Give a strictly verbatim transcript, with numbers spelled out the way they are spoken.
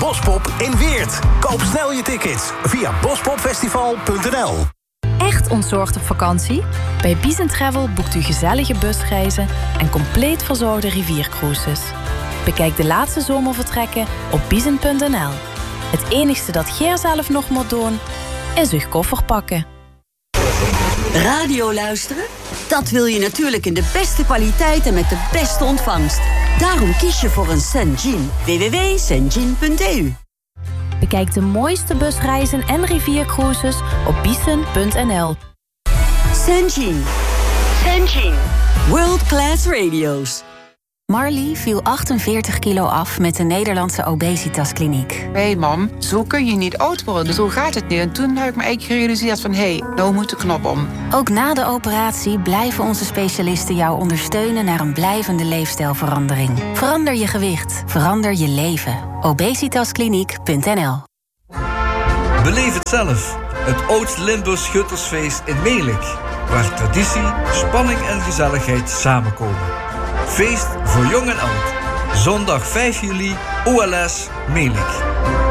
Bospop in Weert. Koop snel je tickets via bospopfestival punt n l. Echt ontzorgd op vakantie? Bij Biezen Travel boekt u gezellige busreizen en compleet verzorgde riviercruises. Bekijk de laatste zomervertrekken op biezen punt n l. Het enigste dat Geer zelf nog moet doen, is uw koffer pakken. Radio luisteren? Dat wil je natuurlijk in de beste kwaliteit en met de beste ontvangst. Daarom kies je voor een Senjin. w w w punt senjin punt e u. Bekijk de mooiste busreizen en riviercruises op biezen punt n l. Senjin. Senjin. World Class Radio's. Marley viel achtenveertig kilo af met de Nederlandse obesitaskliniek. Hé hey mam, zo kun je niet oud worden, zo gaat het niet. En toen heb ik me eigenlijk gerealiseerd van, hé, hey, nou moet de knop om. Ook na de operatie blijven onze specialisten jou ondersteunen naar een blijvende leefstijlverandering. Verander je gewicht, verander je leven. obesitaskliniek punt n l. Beleef het zelf. Het Oost-Limburg Schuttersfeest in Melick, waar traditie, spanning en gezelligheid samenkomen. Feest voor jong en oud. Zondag vijf juli, O L S Melick.